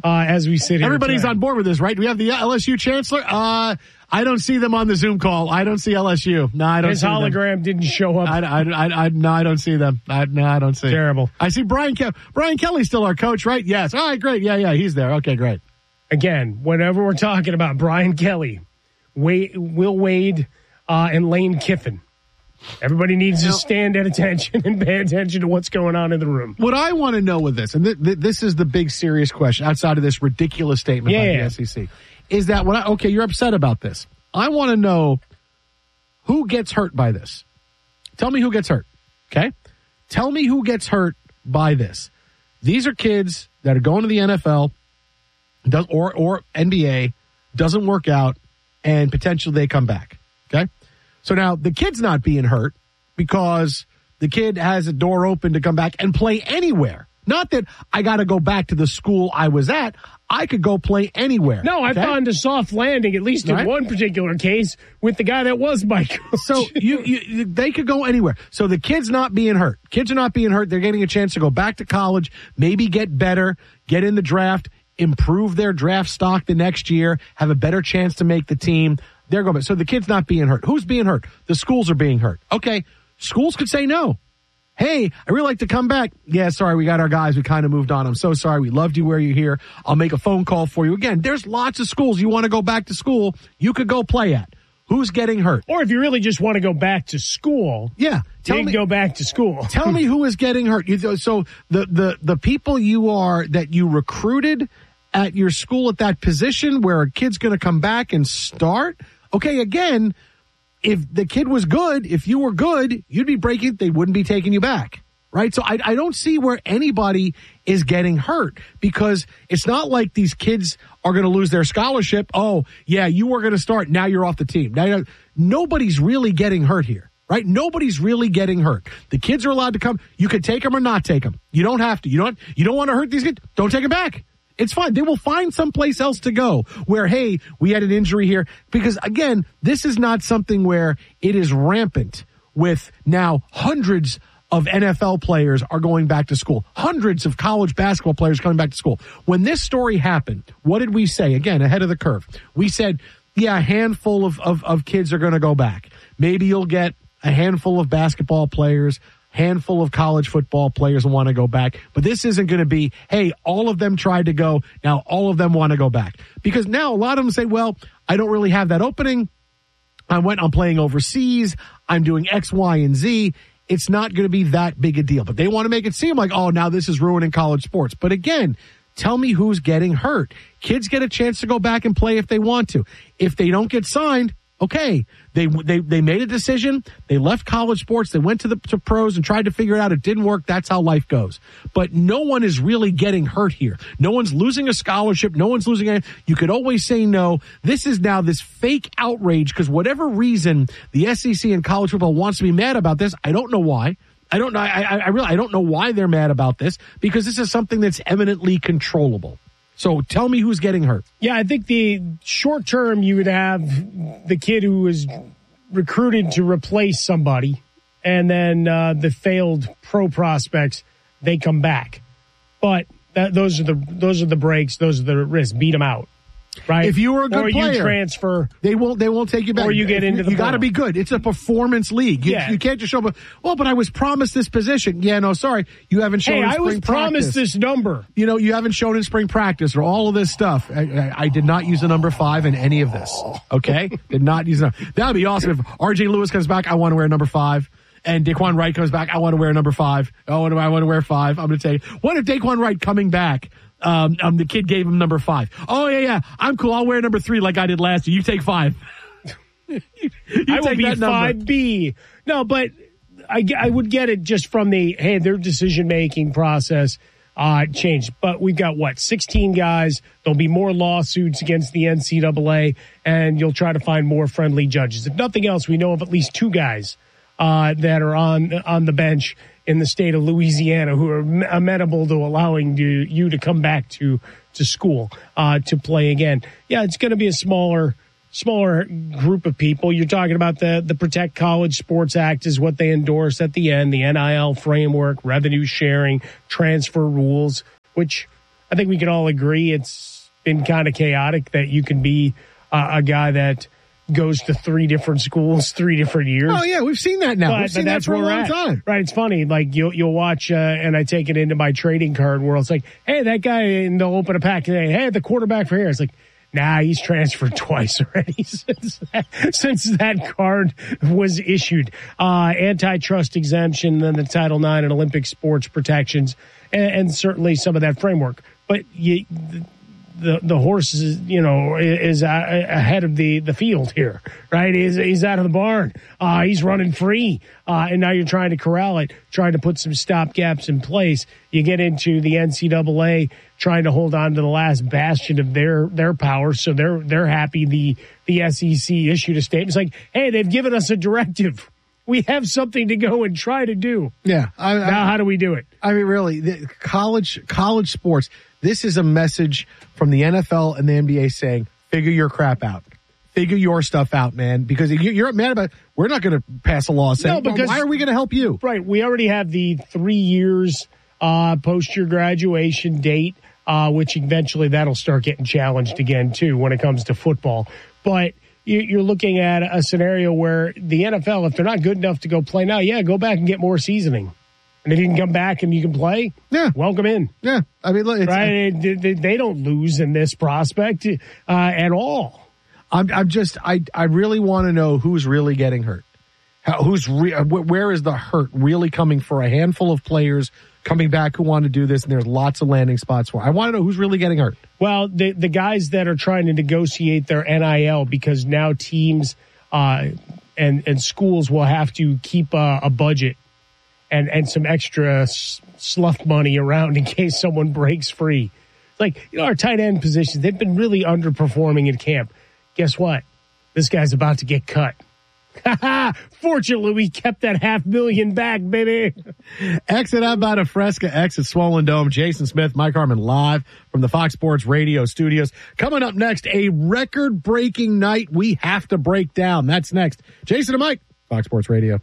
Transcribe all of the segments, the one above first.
as we sit here. Everybody's tonight. on board with this, right? We have the LSU chancellor. I don't see them on the Zoom call. I don't see LSU. No, I don't His see them. hologram didn't show up. No, I don't see them. I don't see. Terrible. I see Brian Kelly's still our coach, right? Yes. All right, great. Yeah, he's there. Okay, great. Again, whenever we're talking about Brian Kelly, Will Wade, and Lane Kiffin, everybody needs to stand at attention and pay attention to what's going on in the room. What I want to know with this, and this is the big serious question outside of this ridiculous statement by the SEC, is that you're upset about this. I want to know who gets hurt by this. Tell me who gets hurt, okay? Tell me who gets hurt by this. These are kids that are going to the NFL or NBA, doesn't work out, and potentially they come back, okay? So now the kid's not being hurt because the kid has a door open to come back and play anywhere. Not that I got to go back to the school I was at. I could go play anywhere. No, I've gone to soft landing, at least in one particular case, with the guy that was my coach. So they could go anywhere. So the kid's not being hurt. Kids are not being hurt. They're getting a chance to go back to college, maybe get better, get in the draft, improve their draft stock the next year, have a better chance to make the team. They're going. So the kid's not being hurt. Who's being hurt? The schools are being hurt. Okay, schools could say no. Hey, I really like to come back. Yeah, sorry, we got our guys. We kind of moved on. I'm so sorry. We loved you where you're here. I'll make a phone call for you. Again, there's lots of schools you want to go back to school. You could go play at. Who's getting hurt? Or if you really just want to go back to school, you can go back to school. Tell me who is getting hurt. So the people that you recruited at your school at that position where a kid's going to come back and start. Okay, again, if the kid was good, if you were good, you'd be breaking. They wouldn't be taking you back, right? So I don't see where anybody is getting hurt because it's not like these kids are going to lose their scholarship. Oh, yeah, you were going to start. Now you're off the team. Nobody's really getting hurt here, right? Nobody's really getting hurt. The kids are allowed to come. You could take them or not take them. You don't have to. You don't want to hurt these kids. Don't take them back. It's fine. They will find someplace else to go where, hey, we had an injury here. Because, again, this is not something where it is rampant with now hundreds of NFL players are going back to school. Hundreds of college basketball players coming back to school. When this story happened, what did we say? Again, ahead of the curve. We said, yeah, a handful of kids are going to go back. Maybe you'll get a handful of basketball players, handful of college football players want to go back. But this isn't going to be, hey, all of them tried to go. Now all of them want to go back. Because now a lot of them say, well, I don't really have that opening. I'm playing overseas. I'm doing X, Y, and Z. It's not going to be that big a deal. But they want to make it seem like, oh, now this is ruining college sports. But again, tell me who's getting hurt. Kids get a chance to go back and play if they want to. If they don't get signed, okay, they made a decision. They left college sports. They went to pros and tried to figure it out. It didn't work. That's how life goes. But no one is really getting hurt here. No one's losing a scholarship. No one's losing anything. You could always say no. This is now this fake outrage because whatever reason the SEC and college football wants to be mad about this, I don't know why. I don't know. I don't know why they're mad about this because this is something that's eminently controllable. So tell me who's getting hurt. Yeah, I think the short term you would have the kid who was recruited to replace somebody, and then the failed pro prospects, they come back. But those are the breaks. Those are the risks. Beat them out. Right. If you were a good player, you transfer, they won't take you back. Or you get into the. You got to be good. It's a performance league. You can't just show up. Well, but I was promised this position. Yeah, no, sorry, you haven't shown. Hey, in spring I was practice. Promised this number. You haven't shown in spring practice or all of this stuff. I did not use the number 5 in any of this. Okay, did not use it. That would be awesome if R.J. Lewis comes back. I want to wear number 5. And Daquan Wright comes back. I want to wear number 5. I want to wear 5. I'm going to take. What if Daquan Wright coming back? The kid gave him number 5. Oh yeah. I'm cool. I'll wear number 3 like I did last year. You take 5. you I will be 5B. No, but I would get it just from their decision making process changed. But we've got 16 guys. There'll be more lawsuits against the NCAA, and you'll try to find more friendly judges. If nothing else, we know of at least 2 guys that are on the bench in the state of Louisiana who are amenable to allowing you to come back to school to play again. Yeah, it's going to be a smaller group of people. You're talking about the Protect College Sports Act is what they endorse at the end, the NIL framework, revenue sharing, transfer rules, which I think we can all agree it's been kind of chaotic that you can be a guy that goes to 3 different schools, 3 different years. Oh, yeah, we've seen that now. We've seen that for a long time. Right, it's funny. Like, you'll watch, and I take it into my trading card world. It's like, hey, that guy, and they'll open a pack today. Hey, the quarterback for here. It's like, nah, he's transferred twice already since that card was issued. Antitrust exemption, then the Title IX and Olympic sports protections, and certainly some of that framework. But the horse is, is ahead of the field here, right? He's out of the barn. He's running free. And now you're trying to corral it, trying to put some stopgaps in place. You get into the NCAA trying to hold on to the last bastion of their power. So they're happy. The SEC issued a statement. It's like, hey, they've given us a directive. We have something to go and try to do. Yeah. Now, how do we do it? I mean, really, college sports. This is a message from the NFL and the NBA saying, figure your crap out. Figure your stuff out, man. Because you're mad about it. We're not going to pass a law saying, why are we going to help you? Right. We already have the 3 years post your graduation date, which eventually that'll start getting challenged again, too, when it comes to football. But you're looking at a scenario where the NFL, if they're not good enough to go play now, go back and get more seasoning. And if you can come back and you can play, welcome in. Yeah, I mean, right? They don't lose in this prospect at all. I really want to know who's really getting hurt. Where is the hurt really coming for a handful of players coming back who want to do this, and there's lots of landing spots for. I want to know who's really getting hurt. Well, the guys that are trying to negotiate their NIL, because now teams and schools will have to keep a budget and some extra slough money around in case someone breaks free. Like, our tight end positions, they've been really underperforming in camp. Guess what? This guy's about to get cut. Fortunately, we kept that $500,000 back, baby. Exit out by the Fresca, exit Swollen Dome. Jason Smith, Mike Harmon live from the Fox Sports Radio studios. Coming up next, a record-breaking night we have to break down. That's next. Jason and Mike, Fox Sports Radio.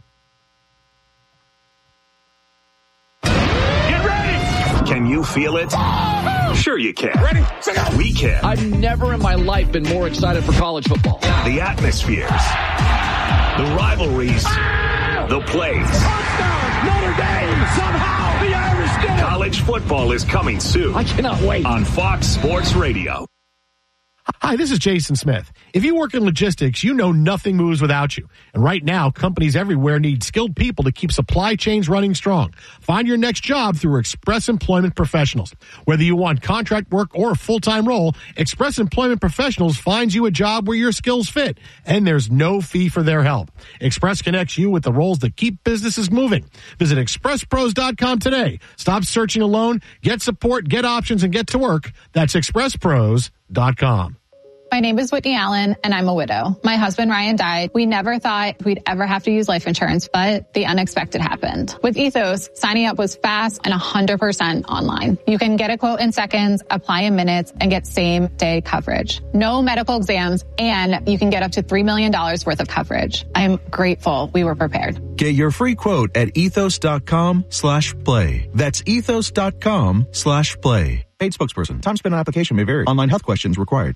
Can you feel it? Sure you can. Ready? We can. I've never in my life been more excited for college football. The atmospheres, the rivalries, the plays. Touchdown, Notre Dame, somehow the Irish did it. College football is coming soon. I cannot wait. On Fox Sports Radio. Hi, this is Jason Smith. If you work in logistics, you know nothing moves without you. And right now, companies everywhere need skilled people to keep supply chains running strong. Find your next job through Express Employment Professionals. Whether you want contract work or a full-time role, Express Employment Professionals finds you a job where your skills fit. And there's no fee for their help. Express connects you with the roles that keep businesses moving. Visit expresspros.com today. Stop searching alone. Get support, get options, and get to work. That's expresspros.com. My name is Whitney Allen, and I'm a widow. My husband, Ryan, died. We never thought we'd ever have to use life insurance, but the unexpected happened. With Ethos, signing up was fast and 100% online. You can get a quote in seconds, apply in minutes, and get same-day coverage. No medical exams, and you can get up to $3 million worth of coverage. I'm grateful we were prepared. Get your free quote at ethos.com/play. That's ethos.com/play. Paid spokesperson. Time spent on application may vary. Online health questions required.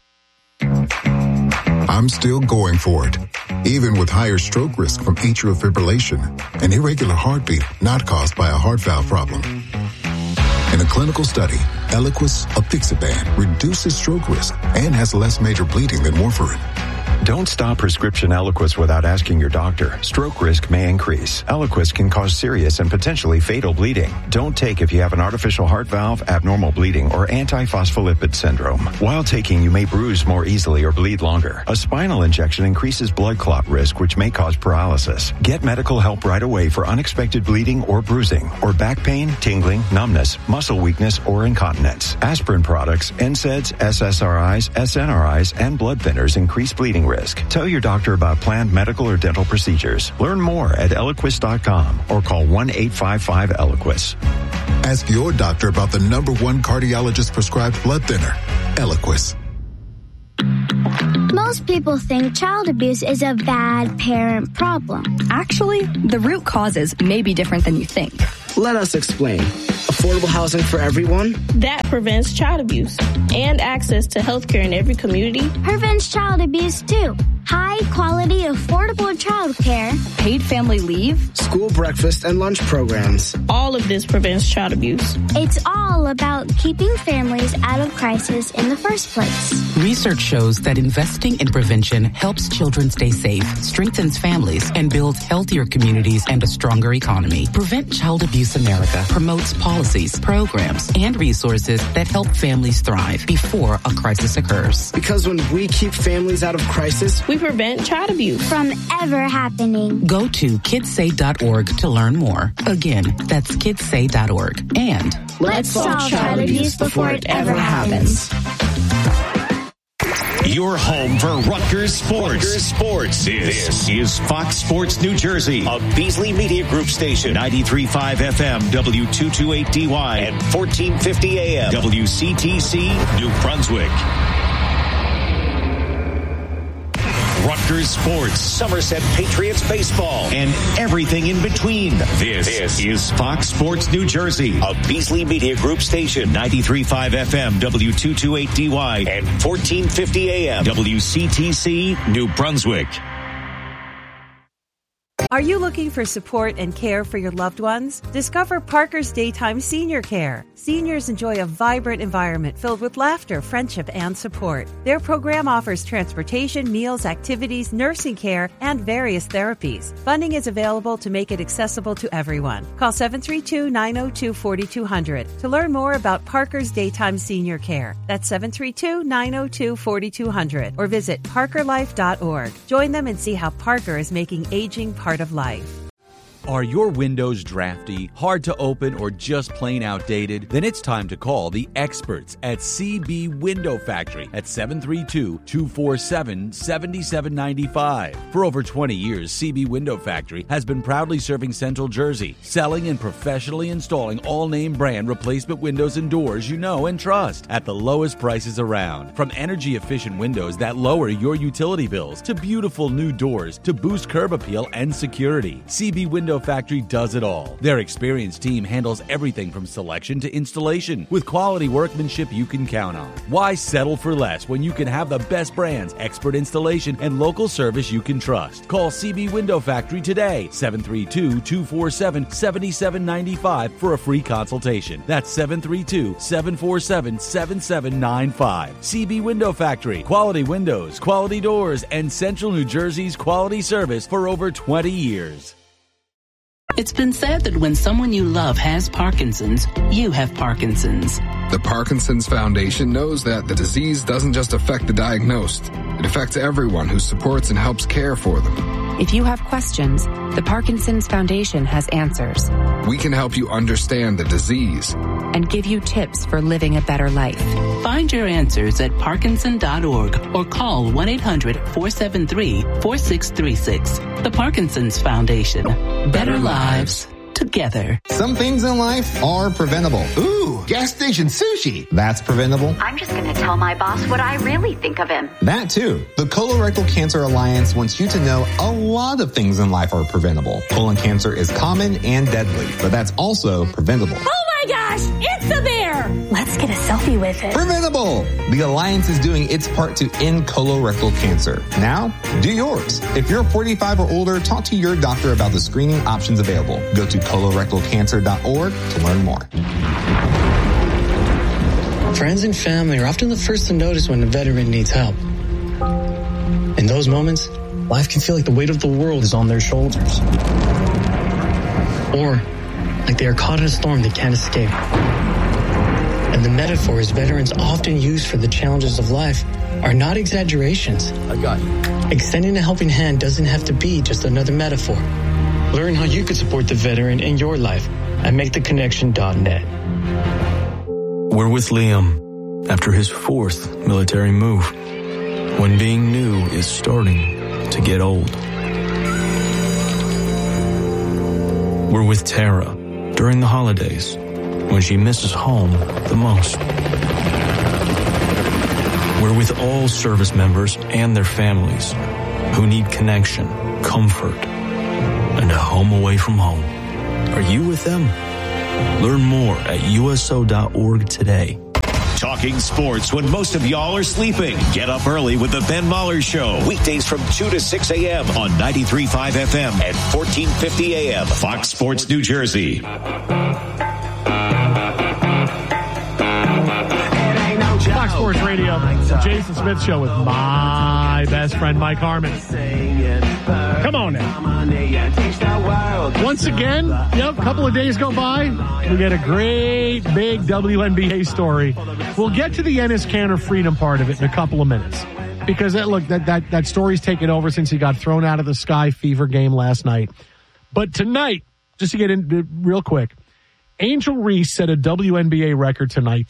I'm still going for it, even with higher stroke risk from atrial fibrillation, an irregular heartbeat not caused by a heart valve problem. In a clinical study, Eliquis, apixaban, reduces stroke risk and has less major bleeding than warfarin. Don't stop prescription Eliquis without asking your doctor. Stroke risk may increase. Eliquis can cause serious and potentially fatal bleeding. Don't take if you have an artificial heart valve, abnormal bleeding, or antiphospholipid syndrome. While taking, you may bruise more easily or bleed longer. A spinal injection increases blood clot risk, which may cause paralysis. Get medical help right away for unexpected bleeding or bruising, or back pain, tingling, numbness, muscle weakness, or incontinence. Aspirin products, NSAIDs, SSRIs, SNRIs, and blood thinners increase bleeding risk. Tell your doctor about planned medical or dental procedures. Learn more at Eliquis.com or call 1-855-ELIQUIS. Ask your doctor about the #1 cardiologist prescribed blood thinner, Eliquis. Most people think child abuse is a bad parent problem. Actually, the root causes may be different than you think. Let us explain. A affordable housing for everyone. That prevents child abuse and access to health care in every community. Prevents child abuse, too. High quality, affordable child care. Paid family leave. School breakfast and lunch programs. All of this prevents child abuse. It's all about keeping families out of crisis in the first place. Research shows that investing in prevention helps children stay safe, strengthens families, and builds healthier communities and a stronger economy. Prevent Child Abuse America promotes policies, programs, and resources that help families thrive before a crisis occurs. Because when we keep families out of crisis, we prevent child abuse from ever happening. Go to kidssay.org to learn more. Again, that's kidssay.org. And let's solve child abuse before it ever happens. Your home for Rutgers Sports. This is Fox Sports New Jersey, a Beasley Media Group station. 93.5 FM, W228DY, and 1450 AM, WCTC, New Brunswick. Rutgers Sports, Somerset Patriots baseball, and everything in between. This is Fox Sports New Jersey, a Beasley Media Group station. 93.5 FM, W228DY, and 1450 AM, WCTC, New Brunswick. Are you looking for support and care for your loved ones? Discover Parker's Daytime Senior Care. Seniors enjoy a vibrant environment filled with laughter, friendship, and support. Their program offers transportation, meals, activities, nursing care, and various therapies. Funding is available to make it accessible to everyone. Call 732-902-4200 to learn more about Parker's Daytime Senior Care. That's 732-902-4200 or visit parkerlife.org. Join them and see how Parker is making aging part of life. Are your windows drafty, hard to open, or just plain outdated? Then it's time to call the experts at CB Window Factory at 732-247-7795. For over 20 years, CB Window Factory has been proudly serving Central Jersey, selling and professionally installing all-name brand replacement windows and doors you know and trust at the lowest prices around. From energy-efficient windows that lower your utility bills to beautiful new doors to boost curb appeal and security, CB Window Factory does it all. Their experienced team handles everything from selection to installation with quality workmanship you can count on. Why settle for less when you can have the best brands, expert installation, and local service you can trust? Call CB Window Factory today, 732-247-7795 for a free consultation. That's 732-747-7795. CB Window Factory. Quality windows, quality doors, and Central New Jersey's quality service for over 20 years. It's been said that when someone you love has Parkinson's, you have Parkinson's. The Parkinson's Foundation knows that the disease doesn't just affect the diagnosed. It affects everyone who supports and helps care for them. If you have questions, the Parkinson's Foundation has answers. We can help you understand the disease and give you tips for living a better life. Find your answers at Parkinson.org or call 1-800-473-4636. The Parkinson's Foundation. Better lives together. Some things in life are preventable. Ooh, gas station sushi. That's preventable. I'm just going to tell my boss what I really think of him. That too. The Colorectal Cancer Alliance wants you to know a lot of things in life are preventable. Colon cancer is common and deadly, but that's also preventable. Oh my gosh, it's a bear! Let's get a selfie with it. Preventable! The Alliance is doing its part to end colorectal cancer. Now, do yours. If you're 45 or older, talk to your doctor about the screening options available. Go to colorectalcancer.org to learn more. Friends and family are often the first to notice when a veteran needs help. In those moments, life can feel like the weight of the world is on their shoulders. Or like they are caught in a storm they can't escape. And the metaphors veterans often use for the challenges of life are not exaggerations. I got you. Extending a helping hand doesn't have to be just another metaphor. Learn how you could support the veteran in your life at MakeTheConnection.net. We're with Liam after his 4th military move, when being new is starting to get old. We're with Tara during the holidays, when she misses home the most. We're with all service members and their families who need connection, comfort, and a home away from home. Are you with them? Learn more at USO.org today. Talking sports when most of y'all are sleeping. Get up early with the Ben Maller Show. Weekdays from 2 to 6 a.m. on 93.5 FM and 1450 a.m. Fox Sports New Jersey. Fox Sports Radio, Jason Smith Show with my best friend, Mike Harmon. Come on now. Once again, a couple of days go by, we get a great big WNBA story. We'll get to the Enes Kanter freedom part of it in a couple of minutes. Because that story's taken over since he got thrown out of the Sky Fever game last night. But tonight, just to get into real quick, Angel Reese set a WNBA record tonight,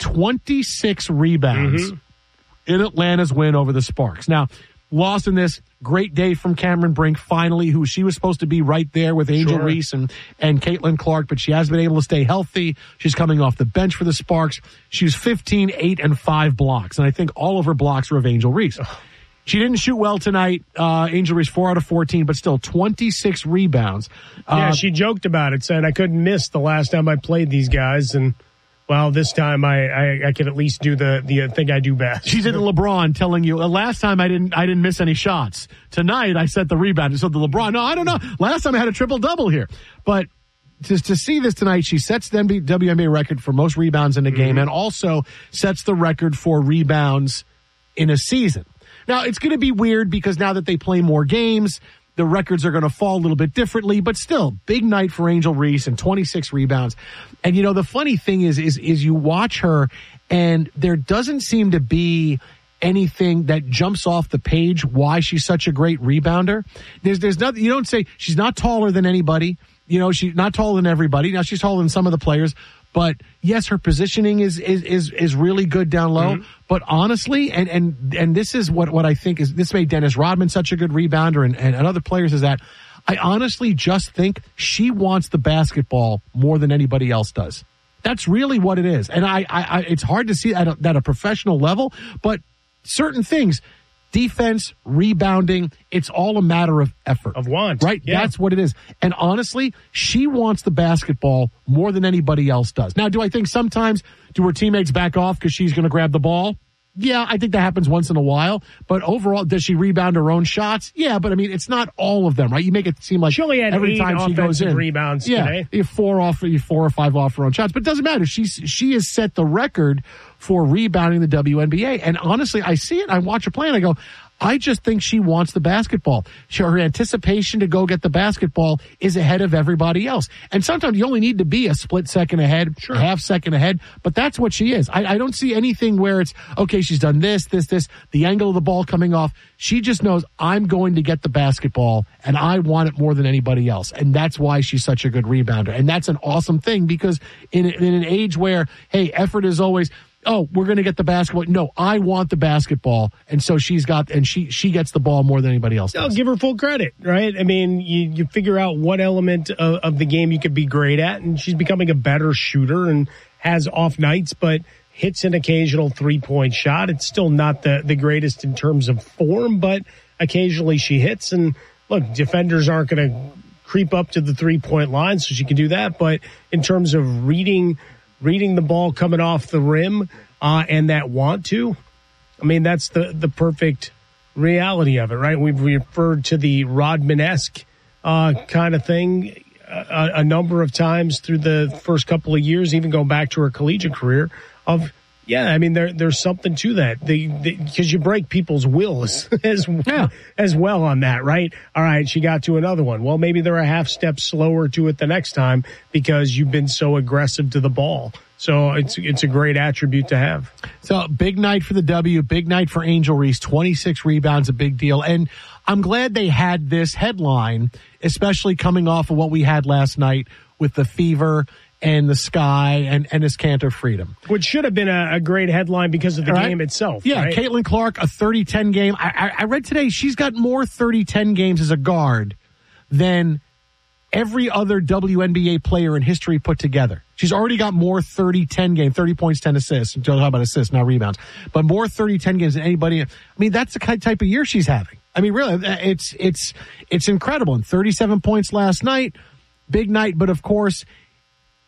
26 rebounds in Atlanta's win over the Sparks. Now, lost in this, great day from Cameron Brink, finally, who she was supposed to be right there with Angel Reese and Caitlin Clark, but she has been able to stay healthy. She's coming off the bench for the Sparks. She was 15, 8, and 5 blocks, and I think all of her blocks were of Angel Reese. She didn't shoot well tonight. Angel Reese, 4 out of 14, but still 26 rebounds. Yeah, she joked about it, saying I couldn't miss the last time I played these guys, and well, this time I can at least do the thing I do best. She's in LeBron telling you, last time I didn't miss any shots. Tonight I set the rebound. So the LeBron, no, I don't know. Last time I had a triple-double here. But to see this tonight, she sets the WNBA record for most rebounds in a game and also sets the record for rebounds in a season. Now, it's going to be weird because now that they play more games, the records are going to fall a little bit differently, but still, big night for Angel Reese and 26 rebounds. And, the funny thing is you watch her and there doesn't seem to be anything that jumps off the page why she's such a great rebounder. There's nothing, you don't say she's not taller than anybody. She's not taller than everybody. Now, she's taller than some of the players. But yes, her positioning is really good down low. But honestly, and this is what I think is this made Dennis Rodman such a good rebounder and other players is that I honestly just think she wants the basketball more than anybody else does. That's really what it is. And I it's hard to see at a professional level, but certain things, defense, rebounding, it's all a matter of effort. Of want. Right? Yeah. That's what it is. And honestly, she wants the basketball more than anybody else does. Now, do I think sometimes do her teammates back off because she's going to grab the ball? Yeah, I think that happens once in a while. But overall, does she rebound her own shots? Yeah, but I mean, it's not all of them, right? You make it seem like she only had every 8 time she goes in rebounds today. You have 4 or 5 off her own shots. But it doesn't matter. She has set the record for rebounding the WNBA. And honestly, I see it. I watch her play and I go, I just think she wants the basketball. Her anticipation to go get the basketball is ahead of everybody else. And sometimes you only need to be a split second ahead, a half second ahead, but that's what she is. I don't see anything where it's, okay, she's done this, the angle of the ball coming off. She just knows I'm going to get the basketball and I want it more than anybody else. And that's why she's such a good rebounder. And that's an awesome thing because in an age where, hey, effort is always, oh, we're going to get the basketball. No, I want the basketball. And so she gets the ball more than anybody else does. I'll give her full credit, right? I mean, you figure out what element of the game you could be great at, and she's becoming a better shooter and has off nights, but hits an occasional 3-point shot. It's still not the greatest in terms of form, but occasionally she hits. And look, defenders aren't going to creep up to the 3-point line, so she can do that. But in terms of reading the ball coming off the rim and that want to, I mean, that's the perfect reality of it, right? We've referred to the Rodman-esque kind of thing a number of times through the first couple of years, even going back to her collegiate career of, yeah, I mean, there's something to that because you break people's wills as well on that, right? All right, she got to another one. Well, maybe they're a half step slower to it the next time because you've been so aggressive to the ball. So it's a great attribute to have. So big night for the W, big night for Angel Reese, 26 rebounds, a big deal. And I'm glad they had this headline, especially coming off of what we had last night with the Fever and the Sky and Enes Kanter freedom. Which should have been a great headline because of the game itself. Yeah, right? Caitlin Clark, a 30-10 game. I read today she's got more 30-10 games as a guard than every other WNBA player in history put together. She's already got more 30-10 games, 30 points, 10 assists. I'm talking about assists, not rebounds. But more 30-10 games than anybody. I mean, that's the type of year she's having. I mean, really, it's incredible. And 37 points last night, big night. But, of course,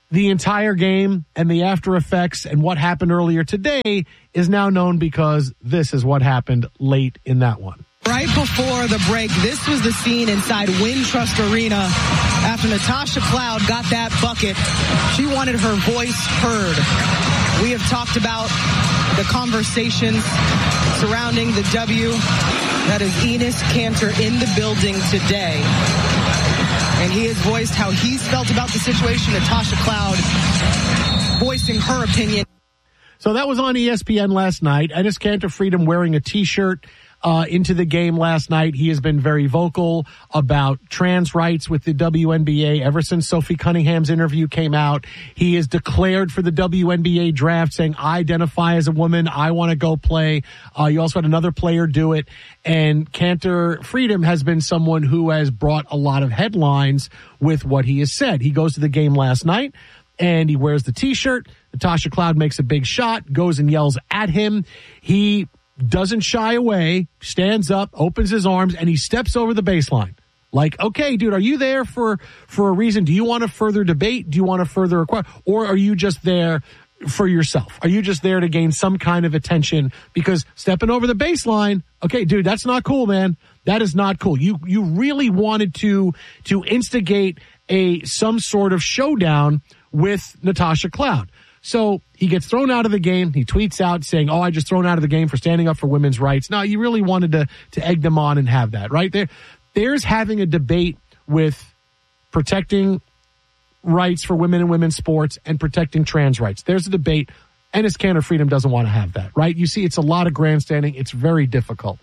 the entire game and the after effects and what happened earlier today is now known because this is what happened late in that one. Right before the break, this was the scene inside Wintrust Arena after Natasha Cloud got that bucket. She wanted her voice heard. We have talked about the conversations surrounding the W. That is Enes Kanter in the building today. And he has voiced how he's felt about the situation. Natasha Cloud voicing her opinion. So that was on ESPN last night. Enes Kanter Freedom wearing a T-shirt into the game last night. He has been very vocal about trans rights with the WNBA ever since Sophie Cunningham's interview came out. He is declared for the WNBA draft saying, I identify as a woman. I want to go play. You also had another player do it. And Kanter Freedom has been someone who has brought a lot of headlines with what he has said. He goes to the game last night and he wears the T-shirt. Natasha Cloud makes a big shot, goes and yells at him. He doesn't shy away, stands up, opens his arms, and he steps over the baseline. Like, okay, dude, are you there for a reason? Do you want to further debate? Do you want to further acquire? Or are you just there for yourself? Are you just there to gain some kind of attention? Because stepping over the baseline, okay, dude, that's not cool, man. That is not cool. You really wanted to instigate some sort of showdown with Natasha Cloud. So he gets thrown out of the game. He tweets out saying, I just thrown out of the game for standing up for women's rights. No, you really wanted to egg them on and have that, right? There's having a debate with protecting rights for women in women's sports and protecting trans rights. There's a debate. Enes Kanter Freedom doesn't want to have that, right? You see, it's a lot of grandstanding. It's very difficult.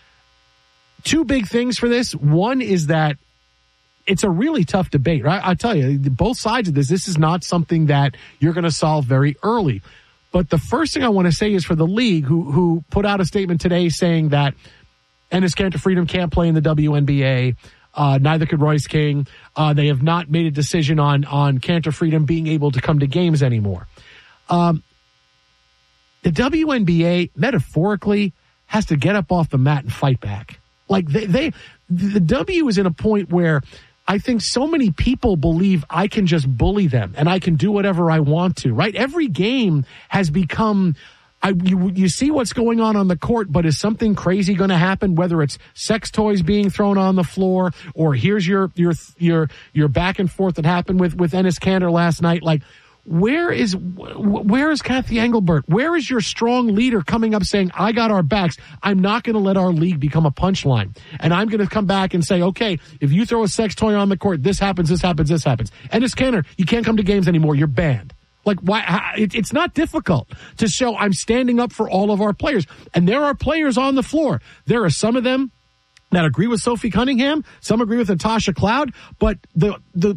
Two big things for this. One is that it's a really tough debate, right? I tell you, both sides of this is not something that you're going to solve very early. But the first thing I want to say is for the league, who put out a statement today saying that Enes Kanter Freedom can't play in the WNBA, neither could Royce King. They have not made a decision on Kanter Freedom being able to come to games anymore. The WNBA, metaphorically, has to get up off the mat and fight back. Like, the W is in a point where I think so many people believe I can just bully them and I can do whatever I want to, right? Every game has become, you see what's going on the court, but is something crazy going to happen? Whether it's sex toys being thrown on the floor, or here's your back and forth that happened with Enes Kanter last night. Like, where is Kathy Engelbert? Where is your strong leader coming up saying, I got our backs. I'm not going to let our league become a punchline. And I'm going to come back and say, okay, if you throw a sex toy on the court, this happens, this happens, this happens. And Enes Kanter, you can't come to games anymore. You're banned. Like, why? It's not difficult to show I'm standing up for all of our players. And there are players on the floor. There are some of them that agree with Sophie Cunningham. Some agree with Natasha Cloud. But the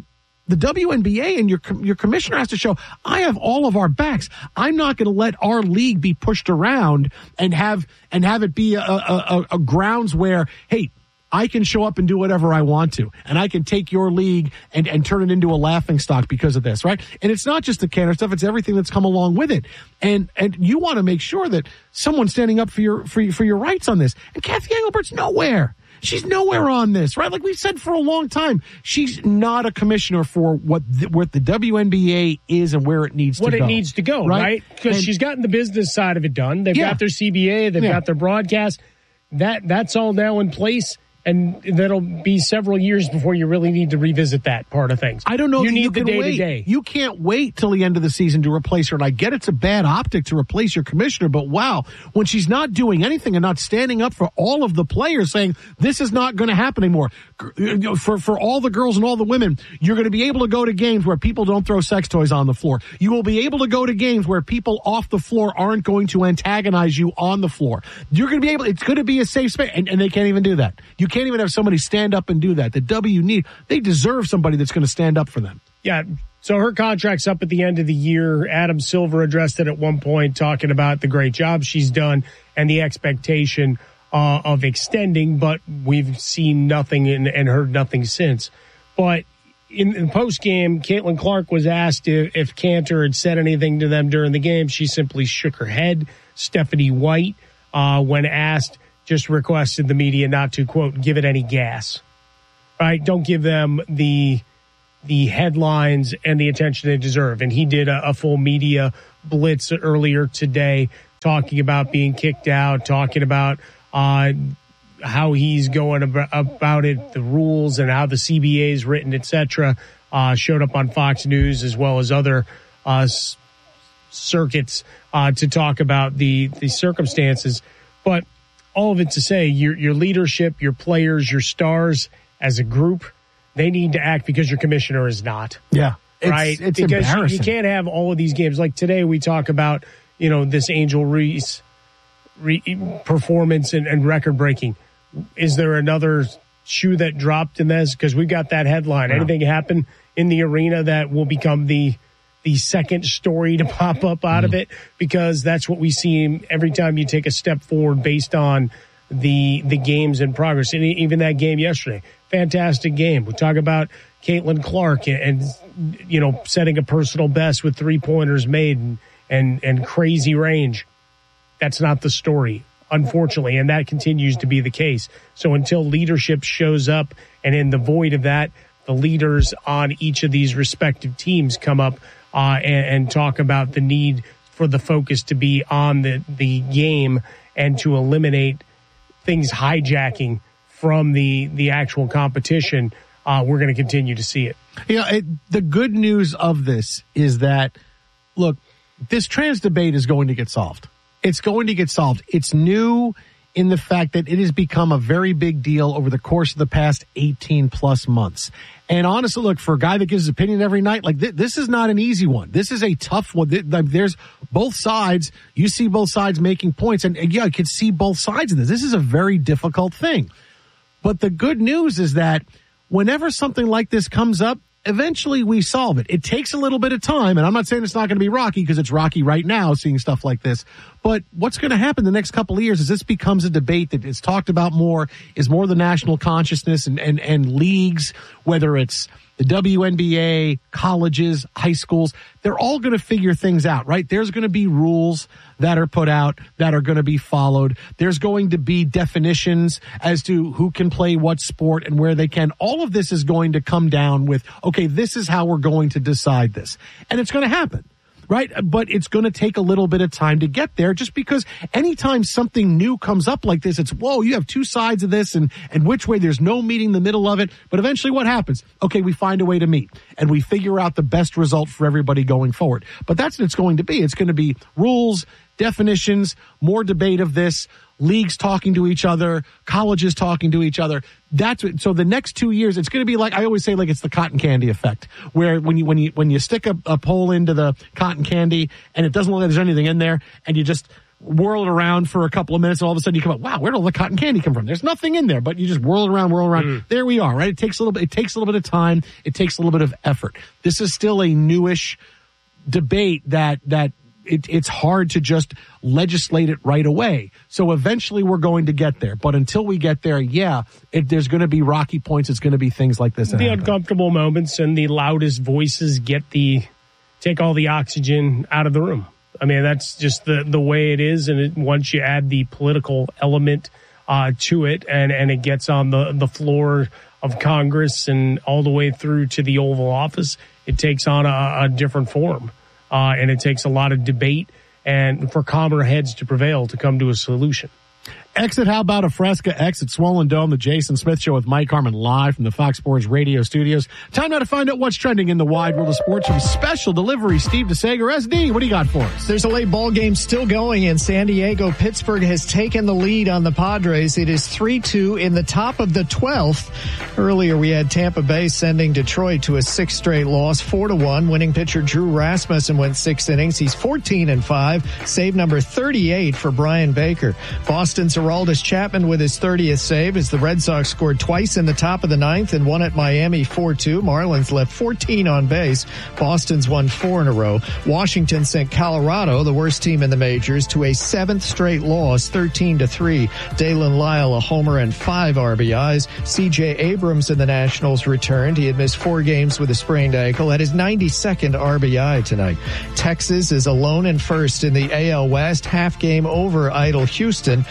WNBA and your commissioner has to show, I have all of our backs. I'm not going to let our league be pushed around and have it be a grounds where, hey, I can show up and do whatever I want to, and I can take your league and turn it into a laughingstock because of this, right? And it's not just the Kanter stuff; it's everything that's come along with it. And you want to make sure that someone's standing up for your rights on this. And Kathy Engelbert's nowhere. She's nowhere on this, right? Like we've said for a long time, she's not a commissioner for what the WNBA is and where it needs to go. What it needs to go, right? Because she's gotten the business side of it done. They've got their CBA, they've got their broadcast. That's all now in place. And that'll be several years before you really need to revisit that part of things. I don't know. You need the day-to-day. You can't wait till the end of the season to replace her. And I get it's a bad optic to replace your commissioner, but wow, when she's not doing anything and not standing up for all of the players saying this is not going to happen anymore. For all the girls and all the women, you're going to be able to go to games where people don't throw sex toys on the floor. You will be able to go to games where people off the floor aren't going to antagonize you on the floor. You're going to be able, it's going to be a safe space. And they can't even do that. You can't even have somebody stand up and do that. The they deserve somebody that's going to stand up for them. Yeah. So her contract's up at the end of the year. Adam Silver addressed it at one point, talking about the great job she's done and the expectation of extending, but we've seen nothing and heard nothing since. But in post game, Caitlin Clark was asked if Kanter had said anything to them during the game. She simply shook her head. Stephanie White, when asked, just requested the media not to, quote, give it any gas, right? Don't give them the the headlines and the attention they deserve. And he did a full media blitz earlier today, talking about being kicked out, talking about how he's going about it, the rules, and how the CBA is written, etc. Showed up on Fox News as well as other circuits to talk about the circumstances. But all of it to say, your leadership, your players, your stars as a group, they need to act because your commissioner is not. Yeah. Right? It's because embarrassing. you can't have all of these games. Like today we talk about, this Angel Reese performance and record breaking. Is there another shoe that dropped in this? Because we've got that headline. Yeah. Anything happen in the arena that will become the second story to pop up out of it, because that's what we see every time you take a step forward based on the games in progress. And even that game yesterday, fantastic game. We talk about Caitlin Clark and setting a personal best with 3-pointers made and crazy range. That's not the story, unfortunately, and that continues to be the case. So until leadership shows up, and in the void of that, the leaders on each of these respective teams come up and talk about the need for the focus to be on the game and to eliminate things hijacking from the actual competition, we're going to continue to see it. The good news of this is that, look, this trans debate is going to get solved. It's going to get solved. It's new in the fact that it has become a very big deal over the course of the past 18 plus months. And honestly, look, for a guy that gives his opinion every night, like this is not an easy one. This is a tough one. There's both sides. You see both sides making points. And yeah, I can see both sides of this. This is a very difficult thing. But the good news is that whenever something like this comes up, eventually we solve it. It takes a little bit of time, and I'm not saying it's not going to be rocky, because it's rocky right now seeing stuff like this. But what's going to happen the next couple of years is this becomes a debate that is talked about more, is more the national consciousness and leagues, whether it's the WNBA, colleges, high schools, they're all going to figure things out, right? There's going to be rules that are put out that are going to be followed. There's going to be definitions as to who can play what sport and where they can. All of this is going to come down with, okay, this is how we're going to decide this. And it's going to happen. Right? But it's going to take a little bit of time to get there, just because anytime something new comes up like this, it's, whoa, you have two sides of this and which way, there's no meeting the middle of it. But eventually what happens? Okay, we find a way to meet and we figure out the best result for everybody going forward. But that's what it's going to be. It's going to be rules, definitions, more debate of this, leagues talking to each other, colleges talking to each other. So the next 2 years, it's going to be like, I always say, like it's the cotton candy effect, where when you stick a pole into the cotton candy and it doesn't look like there's anything in there, and you just whirl it around for a couple of minutes, and all of a sudden you come up, wow, where did all the cotton candy come from? There's nothing in there, but you just whirl it around. There we are, right? It takes a little bit of time. It takes a little bit of effort. This is still a newish debate that it's hard to just legislate it right away. So eventually we're going to get there. But until we get there, there's going to be rocky points. It's going to be things like this. The uncomfortable moments and the loudest voices take all the oxygen out of the room. I mean, that's just the way it is. And once you add the political element to it, and it gets on the floor of Congress and all the way through to the Oval Office, it takes on a different form. And it takes a lot of debate and for calmer heads to prevail to come to a solution. Exit How About a Fresca, exit Swollen Dome, the Jason Smith Show with Mike Harmon live from the Fox Sports Radio studios. Time now to find out what's trending in the wide world of sports from Special Delivery. Steve DeSager, SD, what do you got for us? There's a late ball game still going in San Diego. Pittsburgh has taken the lead on the Padres. It is 3-2 in the top of the 12th. Earlier, we had Tampa Bay sending Detroit to a 6th straight loss, 4-1. Winning pitcher Drew Rasmussen went 6 innings. He's 14-5. Save number 38 for Brian Baker. Boston's Aroldis Chapman with his 30th save as the Red Sox scored twice in the top of the 9th and won at Miami 4-2. Marlins left 14 on base. Boston's won 4 in a row. Washington sent Colorado, the worst team in the majors, to a 7th straight loss, 13-3. Dalen Lyle a homer and 5 RBIs. C.J. Abrams in the Nationals returned. He had missed 4 games with a sprained ankle at his 92nd RBI tonight. Texas is alone in first in the AL West, half game over idle Houston. Rangers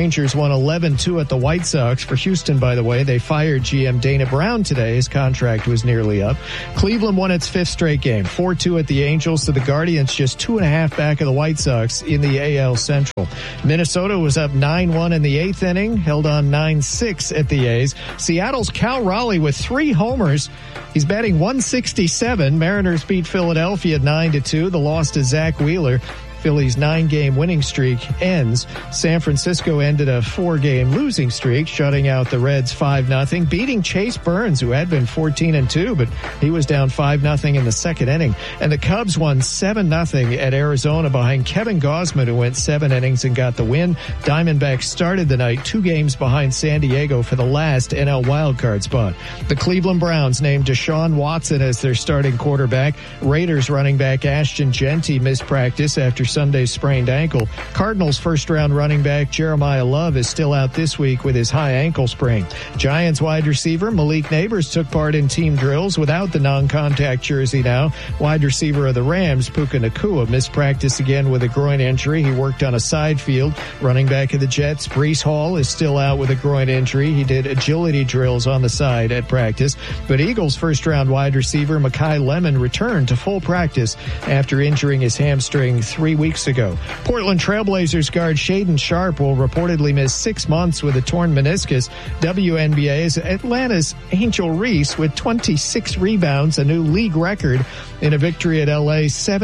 Rangers won 11-2 at the White Sox. For Houston, by the way, they fired GM Dana Brown today. His contract was nearly up. Cleveland won its 5th straight game, 4-2 at the Angels. So the Guardians just 2.5 back of the White Sox in the AL Central. Minnesota was up 9-1 in the 8th inning, held on 9-6 at the A's. Seattle's Cal Raleigh with 3 homers. He's batting 167. Mariners beat Philadelphia 9-2. The loss to Zach Wheeler. Philly's 9-game winning streak ends. San Francisco ended a 4-game losing streak, shutting out the Reds 5-0, beating Chase Burns, who had been 14-2, but he was down 5-0 in the 2nd inning. And the Cubs won 7-0 at Arizona behind Kevin Gausman, who went 7 innings and got the win. Diamondbacks started the night 2 games behind San Diego for the last NL wildcard spot. The Cleveland Browns named Deshaun Watson as their starting quarterback. Raiders running back Ashton Genty missed practice after Sunday's sprained ankle. Cardinals first-round running back Jeremiah Love is still out this week with his high ankle sprain. Giants wide receiver Malik Neighbors took part in team drills without the non-contact jersey now. Wide receiver of the Rams, Puka Nacua, missed practice again with a groin injury. He worked on a side field. Running back of the Jets, Breece Hall, is still out with a groin injury. He did agility drills on the side at practice. But Eagles first-round wide receiver Mekhi Lemon returned to full practice after injuring his hamstring 3 weeks ago. Portland Trailblazers guard Shaedon Sharpe will reportedly miss 6 months with a torn meniscus. WNBA's Atlanta's Angel Reese with 26 rebounds, a new league record in a victory at LA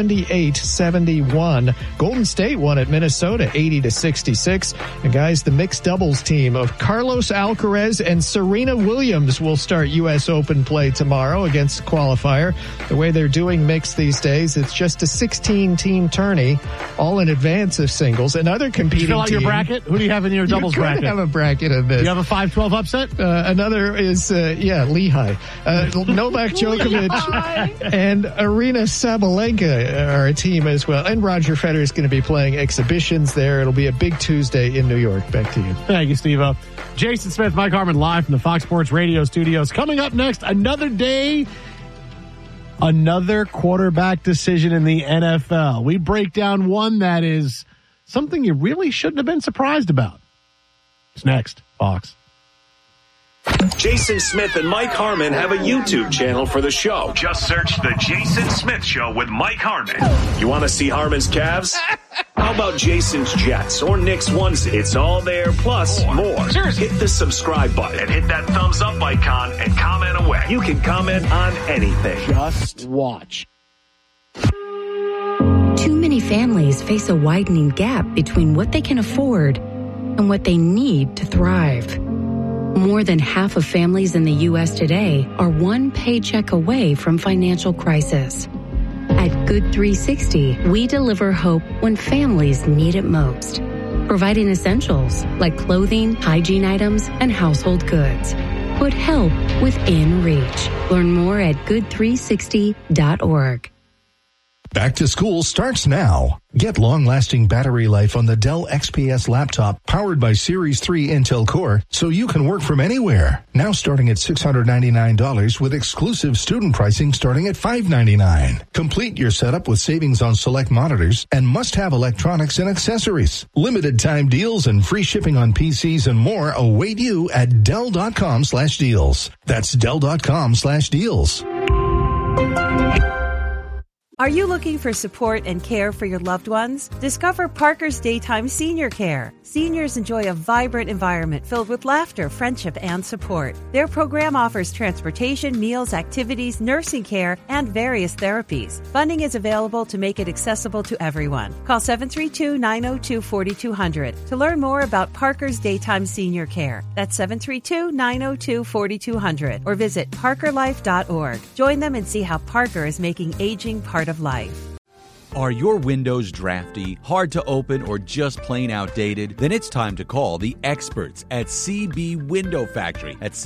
78-71. Golden State won at Minnesota 80-66. And guys, the mixed doubles team of Carlos Alcaraz and Serena Williams will start U.S. Open play tomorrow against qualifier. The way they're doing mixed these days, it's just a 16-team tourney, all in advance of singles. Another competing Did you fill out team. your bracket? Who do you have in your doubles bracket? I have a bracket of this. You have a 5-12 upset? Another is, Lehigh. Novak Djokovic and Arina Sabalenka are a team as well. And Roger Federer is going to be playing exhibitions there. It'll be a big Tuesday in New York. Back to you. Thank you, Steve-O. Jason Smith, Mike Harmon, live from the Fox Sports Radio studios. Coming up next, another day, another quarterback decision in the NFL. We break down one that is something you really shouldn't have been surprised about. It's next, Fox. Jason Smith and Mike Harmon have a YouTube channel for the show. Just search The Jason Smith Show with Mike Harmon. You want to see Harmon's calves? How about Jason's Jets or Nick's onesie? It's all there, plus more. Seriously. Hit the subscribe button and hit that thumbs up icon and comment away. You can comment on anything. Just watch. Too many families face a widening gap between what they can afford and what they need to thrive. More than half of families in the U.S. today are one paycheck away from financial crisis. At Good 360, we deliver hope when families need it most, providing essentials like clothing, hygiene items, and household goods. Put help within reach. Learn more at good360.org. Back to school starts now. Get long-lasting battery life on the Dell XPS laptop powered by Series 3 Intel Core so you can work from anywhere. Now starting at $699 with exclusive student pricing starting at $599. Complete your setup with savings on select monitors and must-have electronics and accessories. Limited time deals and free shipping on PCs and more await you at Dell.com/deals. That's Dell.com/deals. Are you looking for support and care for your loved ones? Discover Parker's Daytime Senior Care. Seniors enjoy a vibrant environment filled with laughter, friendship, and support. Their program offers transportation, meals, activities, nursing care, and various therapies. Funding is available to make it accessible to everyone. Call 732-902-4200 to learn more about Parker's Daytime Senior Care. That's 732-902-4200 or visit parkerlife.org. Join them and see how Parker is making aging part of life. Are your windows drafty, hard to open, or just plain outdated? Then it's time to call the experts at CB Window Factory at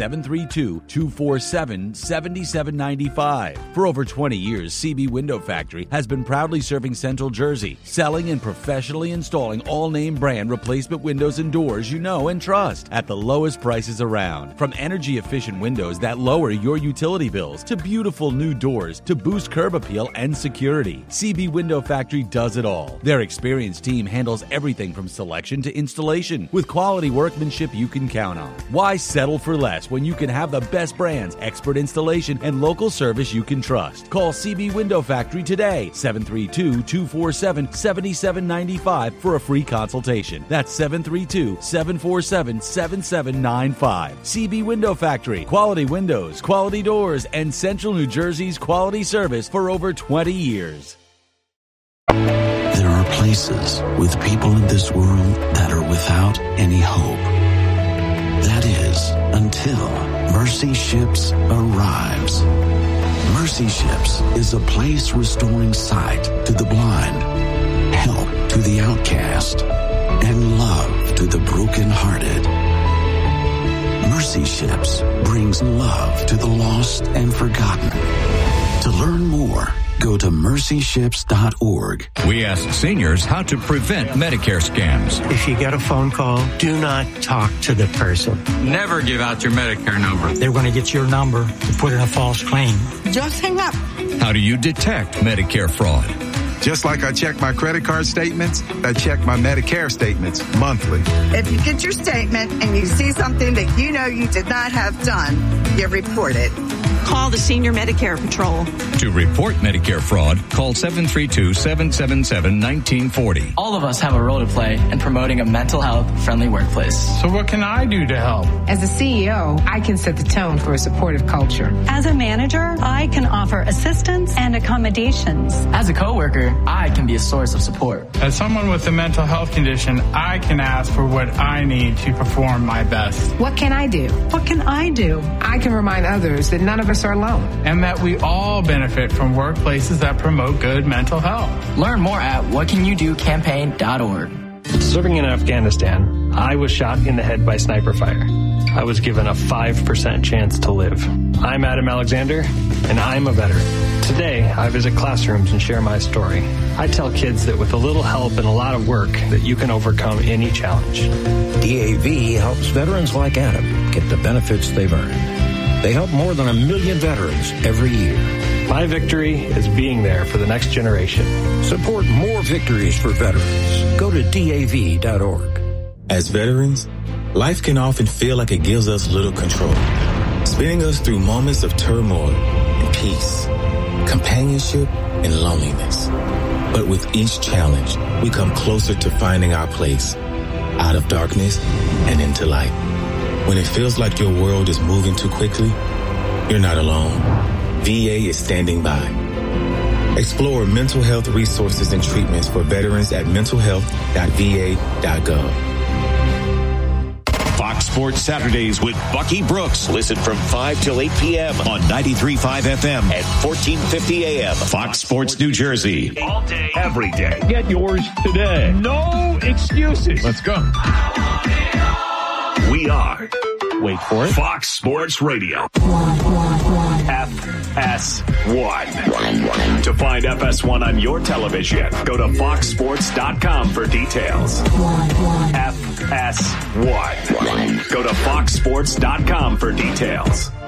732-247-7795. For over 20 years, CB Window Factory has been proudly serving Central Jersey, selling and professionally installing all-name brand replacement windows and doors you know and trust at the lowest prices around. From energy-efficient windows that lower your utility bills to beautiful new doors to boost curb appeal and security, CB Window Window Factory does it all. Their experienced team handles everything from selection to installation with quality workmanship you can count on. Why settle for less when you can have the best brands, expert installation, and local service you can trust? Call CB Window Factory today, 732-247-7795 for a free consultation. That's 732-747-7795. CB Window Factory. Quality windows, quality doors, and Central New Jersey's quality service for over 20 years. There are places with people in this world that are without any hope. That is, until Mercy Ships arrives. Mercy Ships is a place restoring sight to the blind, help to the outcast, and love to the brokenhearted. Mercy Ships brings love to the lost and forgotten. To learn more, go to mercyships.org. We ask seniors how to prevent Medicare scams. If you get a phone call, do not talk to the person. Never give out your Medicare number. They're going to get your number to put in a false claim. Just hang up. How do you detect Medicare fraud? Just like I check my credit card statements, I check my Medicare statements monthly. If you get your statement and you see something that you know you did not have done, you report it. Call the Senior Medicare Patrol. To report Medicare fraud, call 732-777-1940. All of us have a role to play in promoting a mental health friendly workplace. So what can I do to help? As a CEO, I can set the tone for a supportive culture. As a manager, I can offer assistance and accommodations. As a coworker, I can be a source of support. As someone with a mental health condition, I can ask for what I need to perform my best. What can I do? What can I do? I can remind others that none of us are alone. And that we all benefit from workplaces that promote good mental health. Learn more at whatcanyoudocampaign.org. Serving in Afghanistan, I was shot in the head by sniper fire. I was given a 5% chance to live. I'm Adam Alexander, and I'm a veteran. Today, I visit classrooms and share my story. I tell kids that with a little help and a lot of work, that you can overcome any challenge. DAV helps veterans like Adam get the benefits they've earned. They help more than 1 million veterans every year. My victory is being there for the next generation. Support more victories for veterans. Go to DAV.org. As veterans, life can often feel like it gives us little control, spinning us through moments of turmoil and peace, companionship and loneliness. But with each challenge, we come closer to finding our place, out of darkness and into light. When it feels like your world is moving too quickly, you're not alone. VA is standing by. Explore mental health resources and treatments for veterans at mentalhealth.va.gov. Fox Sports Saturdays with Bucky Brooks. Listen from 5 till 8 p.m. on 93.5 FM and 1450 AM. Fox Sports New Jersey. All day, every day. Get yours today. No excuses. Let's go. We are, wait for it, Fox Sports Radio. FS1. To find FS1 on your television, go to foxsports.com for details. FS1. Go to foxsports.com for details.